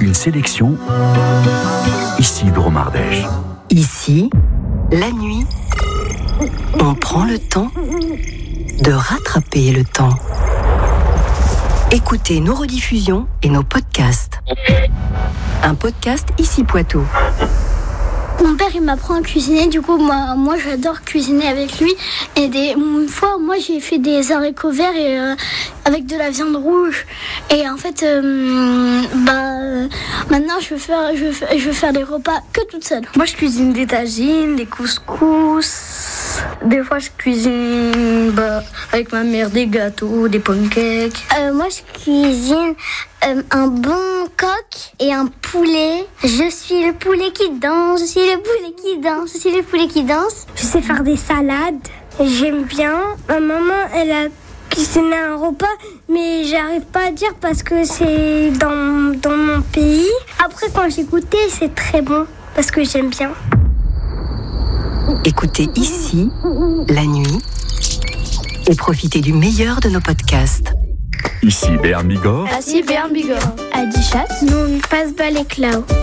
une sélection ici Dromardèche. Ici, la nuit, on prend le temps de rattraper le temps. Écoutez nos rediffusions et nos podcasts. Un podcast ici Poitou. Mon père, il m'apprend à cuisiner, du coup, moi j'adore cuisiner avec lui. Et une fois, moi, j'ai fait des haricots verts avec de la viande rouge. Et en fait, maintenant, je veux faire des repas que toute seule. Moi, je cuisine des tagines, des couscous. Des fois, je cuisine avec ma mère des gâteaux, des pancakes. Moi, je cuisine un bon coq et un poulet. Je suis le poulet qui danse, je suis le poulet qui danse, je suis le poulet qui danse. Je sais faire des salades, j'aime bien. Ma maman, elle a cuisiné un repas, mais j'arrive pas à dire parce que c'est dans mon pays. Après, quand j'ai goûté, c'est très bon parce que j'aime bien. Écoutez ici, la nuit, et profitez du meilleur de nos podcasts. Ici Béarn Bigorre. Ici Béarn Bigorre. À Dichat, nous on passe Baléclao.